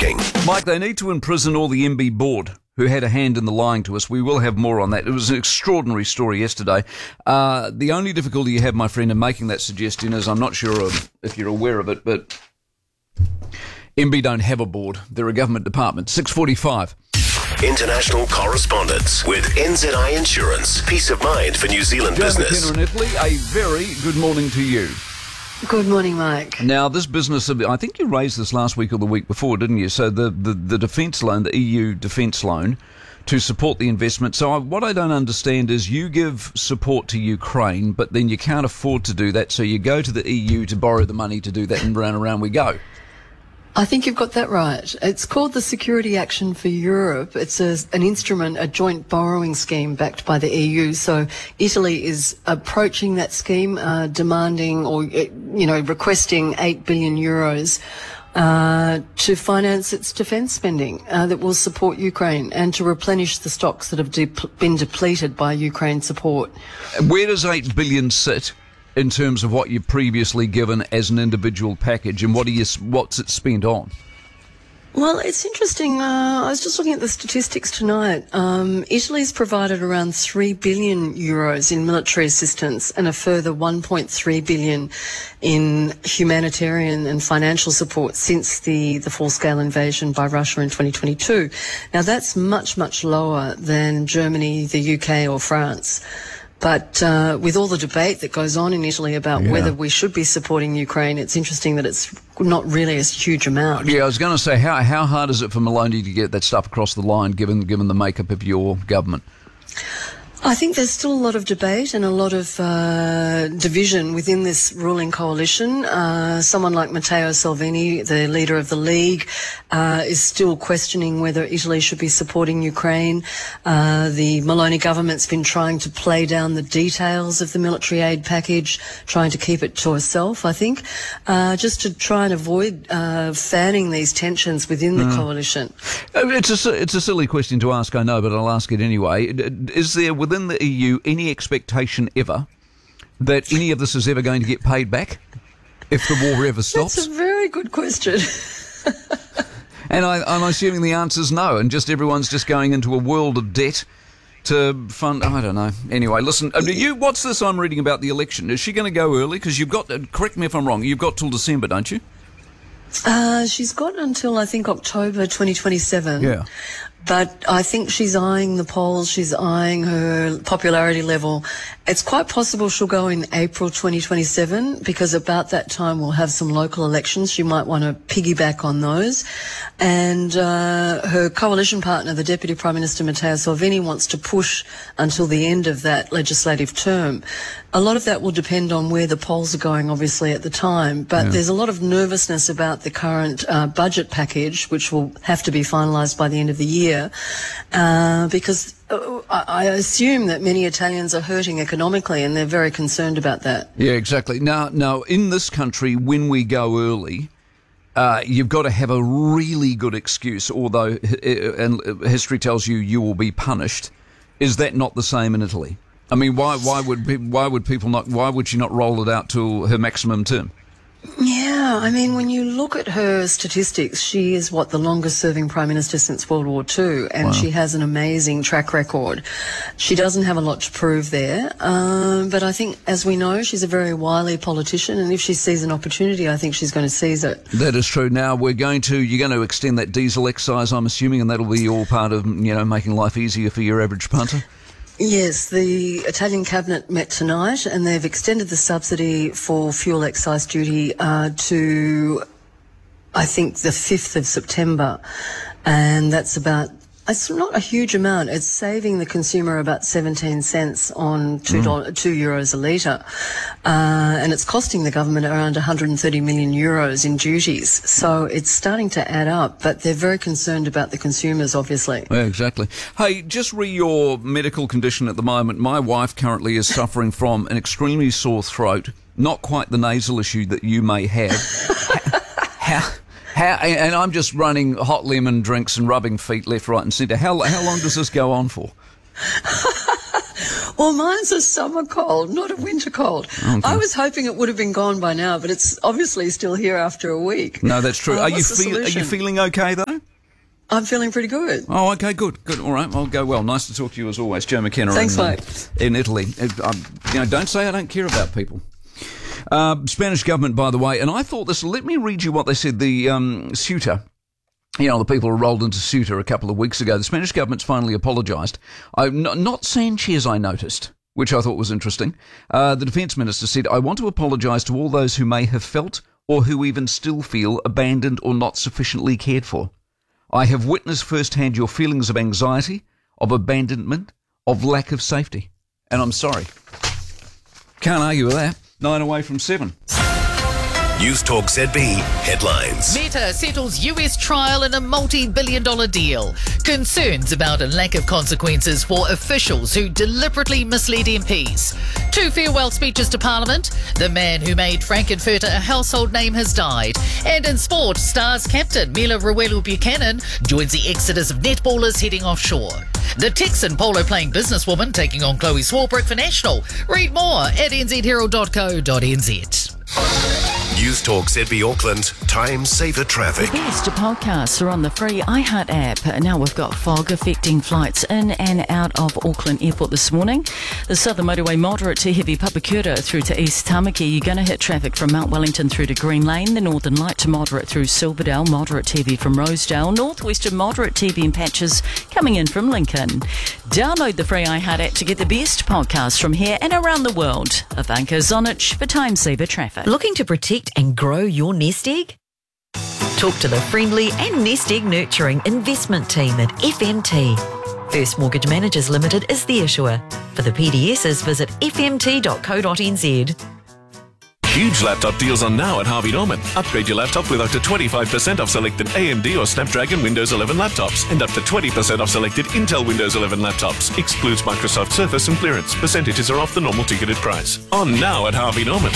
talking. Mike, they need to imprison all the MB board who had a hand in the lying to us. We will have more on that. It was an extraordinary story yesterday. The only difficulty you have, my friend, in making that suggestion is I'm not sure if you're aware of it, but MB don't have a board. They're a government department. 6:45. International correspondence with NZI Insurance. Peace of mind for New Zealand business. McKenna in Italy, a very good morning to you. Good morning, Mike. Now, this business of, I think you raised this last week or the week before, didn't you? So the defence loan, the EU defence loan, to support the investment. So what I don't understand is you give support to Ukraine, but then you can't afford to do that, so you go to the EU to borrow the money to do that, and round we go. I think you've got that right. It's called the Security Action for Europe. It's an instrument, a joint borrowing scheme backed by the EU. So Italy is approaching that scheme, demanding or, requesting 8 billion euros to finance its defence spending that will support Ukraine and to replenish the stocks that have been depleted by Ukraine support. Where does 8 billion sit in terms of what you've previously given as an individual package, and what's it spent on? Well, it's interesting. I was just looking at the statistics tonight. Italy's provided around 3 billion euros in military assistance and a further 1.3 billion in humanitarian and financial support since the full-scale invasion by Russia in 2022. Now, that's much, much lower than Germany, the UK or France. But with all the debate that goes on in Italy about whether we should be supporting Ukraine, it's interesting that it's not really a huge amount. Yeah, I was going to say, how hard is it for Maloney to get that stuff across the line, given the makeup of your government? I think there's still a lot of debate and a lot of division within this ruling coalition. Someone like Matteo Salvini, the leader of the League, is still questioning whether Italy should be supporting Ukraine. The Maloney government's been trying to play down the details of the military aid package, trying to keep it to herself, I think, just to try and avoid fanning these tensions within the coalition. It's a silly question to ask, I know, but I'll ask it anyway. Is there within the EU any expectation ever that any of this is ever going to get paid back if the war ever stops? That's a very good question. And I'm assuming the answer is no, and just everyone's just going into a world of debt to fund, I don't know. Anyway, listen, what's this I'm reading about the election? Is she going to go early? Because you've got, correct me if I'm wrong, you've got till December, don't you? She's got until, I think, October 2027. Yeah. But I think she's eyeing the polls, she's eyeing her popularity level. It's quite possible she'll go in April 2027 because about that time we'll have some local elections. She might want to piggyback on those. And her coalition partner, the Deputy Prime Minister Matteo Salvini, wants to push until the end of that legislative term. A lot of that will depend on where the polls are going, obviously, at the time. But there's a lot of nervousness about the current budget package, which will have to be finalised by the end of the year, because I assume that many Italians are hurting economically and they're very concerned about that. Yeah, exactly. Now, in this country, when we go early, you've got to have a really good excuse, although and history tells you will be punished. Is that not the same in Italy? I mean, why would she not roll it out to her maximum term? Yeah, I mean, when you look at her statistics, she is the longest serving Prime Minister since World War II, and she has an amazing track record. She doesn't have a lot to prove there, but I think, as we know, she's a very wily politician, and if she sees an opportunity, I think she's going to seize it. That is true. Now, you're going to extend that diesel excise, I'm assuming, and that'll be all part of, making life easier for your average punter? Yes, the Italian cabinet met tonight and they've extended the subsidy for fuel excise duty to, I think, the 5th of September. And it's not a huge amount. It's saving the consumer about 17 cents on €2 a litre. And it's costing the government around 130 million euros in duties. So it's starting to add up, but they're very concerned about the consumers, obviously. Yeah, exactly. Hey, just your medical condition at the moment. My wife currently is suffering from an extremely sore throat, not quite the nasal issue that you may have. And I'm just running hot lemon drinks and rubbing feet left, right and centre. How long does this go on for? Well, mine's a summer cold, not a winter cold. Okay. I was hoping it would have been gone by now, but it's obviously still here after a week. No, that's true. Are you feeling okay, though? I'm feeling pretty good. Oh, okay, good. All right, I'll go well. Nice to talk to you as always, Joe McKenna. Thanks, mate. In Italy. Don't say I don't care about people. Spanish government, by the way, and I thought this. Let me read you what they said. The Ceuta. The people who rolled into Ceuta a couple of weeks ago. The Spanish government's finally apologised. Not Sanchez, I noticed, which I thought was interesting. The defence minister said, I want to apologise to all those who may have felt or who even still feel abandoned or not sufficiently cared for. I have witnessed firsthand your feelings of anxiety, of abandonment, of lack of safety. And I'm sorry. Can't argue with that. 9 away from 7. News Talk ZB headlines. Meta settles US trial in a multi-billion-dollar deal. Concerns about a lack of consequences for officials who deliberately misled MPs. 2 farewell speeches to Parliament. The man who made Frankenfurter a household name has died. And in sport, Stars captain Mila Rawelu Buchanan joins the exodus of netballers heading offshore. The Texan polo-playing businesswoman taking on Chloe Swarbrick for national. Read more at nzherald.co.nz. News Talk ZB Auckland, time saver traffic. The best podcasts are on the free iHeart app. Now we've got fog affecting flights in and out of Auckland Airport this morning. The Southern Motorway moderate to heavy Papakura through to East Tamaki. You're going to hit traffic from Mount Wellington through to Green Lane. The Northern Light to moderate through Silverdale. Moderate to heavy from Rosedale. Northwestern moderate to heavy in patches coming in from Lincoln. Download the free iHeart app to get the best podcasts from here and around the world. Ivanka Zonich for time saver traffic. Looking to protect and grow your nest egg? Talk to the friendly and nest egg nurturing investment team at FMT. First Mortgage Managers Limited is the issuer. For the PDSs, visit fmt.co.nz. Huge laptop deals are now at Harvey Norman. Upgrade your laptop with up to 25% off selected AMD or Snapdragon Windows 11 laptops and up to 20% off selected Intel Windows 11 laptops. Excludes Microsoft Surface and clearance. Percentages are off the normal ticketed price. On now at Harvey Norman.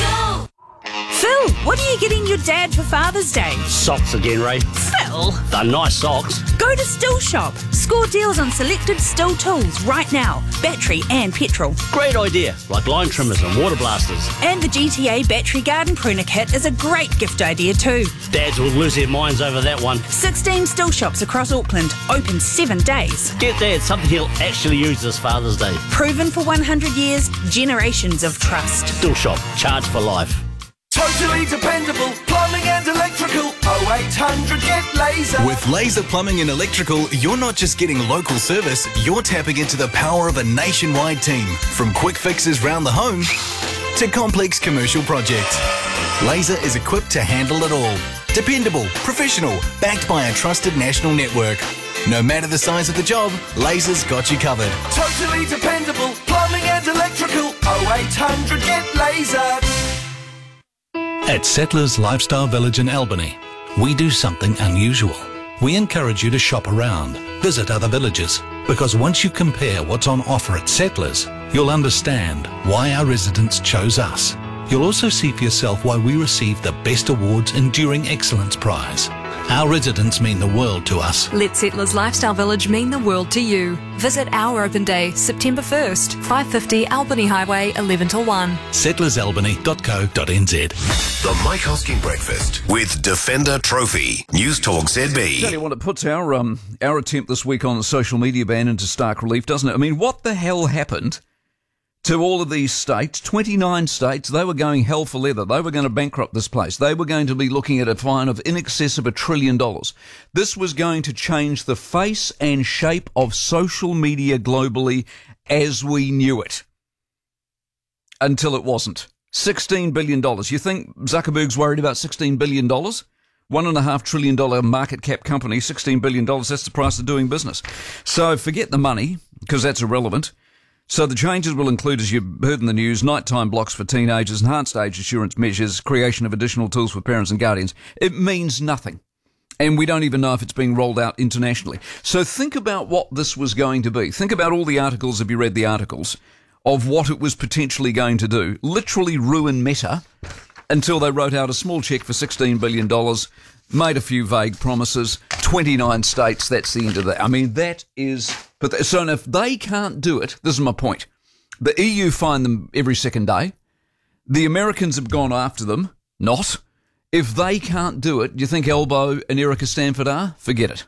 Phil, what are you getting your dad for Father's Day? Socks again, Ray. Phil! They're nice socks. Go to Still Shop. Score deals on selected Still tools right now. Battery and petrol. Great idea, like line trimmers and water blasters. And the GTA Battery Garden Pruner Kit is a great gift idea too. Dads will lose their minds over that one. 16 Still Shops across Auckland. Open 7 days. Get Dad something he'll actually use this Father's Day. Proven for 100 years. Generations of trust. Still Shop. Charge for life. Totally dependable plumbing and electrical. 0800 get Laser. With Laser Plumbing and Electrical, you're not just getting local service, you're tapping into the power of a nationwide team. From quick fixes round the home to complex commercial projects. Laser is equipped to handle it all. Dependable, professional, backed by a trusted national network. No matter the size of the job, Laser's got you covered. Totally dependable plumbing and electrical. 0800 get Laser. At Settlers Lifestyle Village in Albany, we do something unusual. We encourage you to shop around, visit other villages, because once you compare what's on offer at Settlers, you'll understand why our residents chose us. You'll also see for yourself why we received the Best Awards Enduring Excellence Prize. Our residents mean the world to us. Let Settlers Lifestyle Village mean the world to you. Visit our open day, September 1st, 550 Albany Highway, 11 till 1. settlersalbany.co.nz. The Mike Hosking Breakfast with Defender Trophy. News Talk ZB. Tell you what, it puts our attempt this week on the social media ban into stark relief, doesn't it? I mean, what the hell happened to all of these states? 29 states, they were going hell for leather. They were going to bankrupt this place. They were going to be looking at a fine of in excess of $1 trillion. This was going to change the face and shape of social media globally as we knew it. Until it wasn't. $16 billion. You think Zuckerberg's worried about $16 billion? $1.5 trillion market cap company, $16 billion. That's the price of doing business. So forget the money, because that's irrelevant. So the changes will include, as you heard in the news, nighttime blocks for teenagers, enhanced age assurance measures, creation of additional tools for parents and guardians. It means nothing. And we don't even know if it's being rolled out internationally. So think about what this was going to be. Think about all the articles, if you read the articles, of what it was potentially going to do. Literally ruin Meta until they wrote out a small cheque for $16 billion, made a few vague promises, 29 states, that's the end of that. I mean, that is... So if they can't do it, this is my point. The EU fine them every second day. The Americans have gone after them. Not. If they can't do it, do you think Elbow and Erica Stanford are? Forget it.